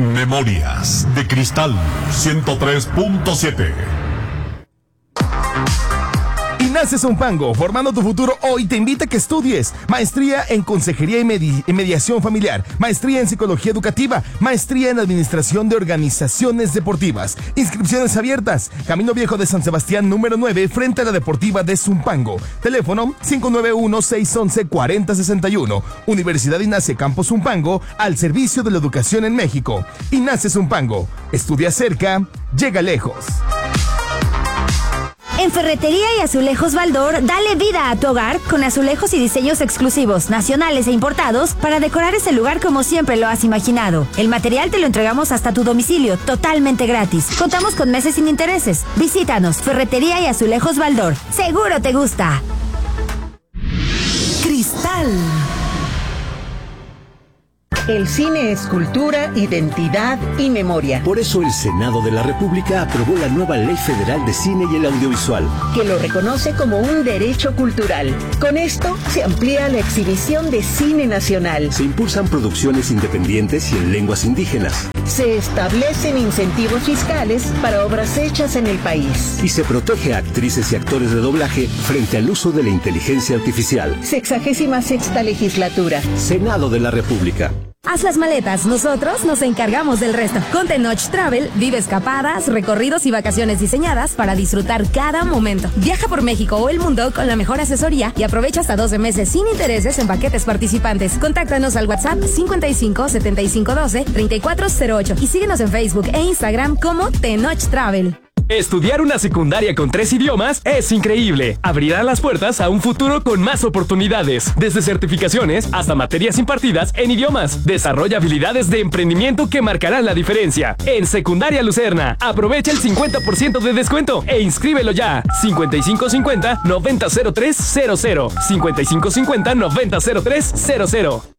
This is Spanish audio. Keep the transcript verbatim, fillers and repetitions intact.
Memorias de Cristal ciento tres punto siete. Ignacio Zumpango, formando tu futuro hoy, te invita a que estudies maestría en consejería y, medi- y mediación familiar, maestría en psicología educativa, maestría en administración de organizaciones deportivas. Inscripciones abiertas. Camino Viejo de San Sebastián número nueve, frente a la Deportiva de Zumpango. Teléfono cinco nueve uno, seis uno uno, cuatro cero seis uno. Universidad Ignacio Campos Zumpango, al servicio de la educación en México. Ignacio Zumpango, estudia cerca, llega lejos. En Ferretería y Azulejos Baldor, dale vida a tu hogar con azulejos y diseños exclusivos, nacionales e importados, para decorar ese lugar como siempre lo has imaginado. El material te lo entregamos hasta tu domicilio, totalmente gratis. Contamos con meses sin intereses. Visítanos, Ferretería y Azulejos Baldor. Seguro te gusta. Cristal. El cine es cultura, identidad y memoria. Por eso el Senado de la República aprobó la nueva Ley Federal de Cine y el Audiovisual, que lo reconoce como un derecho cultural. Con esto se amplía la exhibición de cine nacional. Se impulsan producciones independientes y en lenguas indígenas. Se establecen incentivos fiscales para obras hechas en el país. Y se protege a actrices y actores de doblaje frente al uso de la inteligencia artificial. Sexagésima sexta legislatura. Senado de la República. Haz las maletas, nosotros nos encargamos del resto. Con Tenoch Travel, vive escapadas, recorridos y vacaciones diseñadas para disfrutar cada momento. Viaja por México o el mundo con la mejor asesoría y aprovecha hasta doce meses sin intereses en paquetes participantes. Contáctanos al WhatsApp cincuenta y cinco, setenta y cinco, doce, treinta y cuatro cero ocho y síguenos en Facebook e Instagram como Tenoch Travel. Estudiar una secundaria con tres idiomas es increíble. Abrirá las puertas a un futuro con más oportunidades, desde certificaciones hasta materias impartidas en idiomas. Desarrolla habilidades de emprendimiento que marcarán la diferencia. En Secundaria Lucerna, aprovecha el cincuenta por ciento de descuento e inscríbelo ya. cincuenta y cinco cincuenta, noventa cero tres cero cero. cincuenta y cinco cincuenta, noventa cero tres cero cero.